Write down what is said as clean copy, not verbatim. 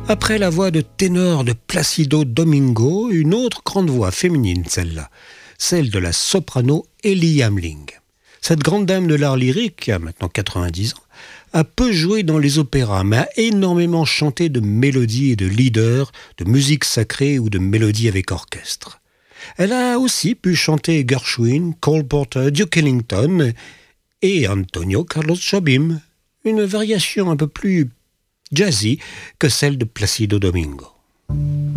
Après la voix de ténor de Placido Domingo, une autre grande voix féminine, celle de la soprano Ellie Hamling. Cette grande dame de l'art lyrique, qui a maintenant 90 ans, a peu joué dans les opéras, mais a énormément chanté de mélodies et de leaders, de musique sacrée ou de mélodies avec orchestre. Elle a aussi pu chanter Gershwin, Cole Porter, Duke Ellington et Antonio Carlos Jobim, une variation un peu plus jazzy que celle de Placido Domingo.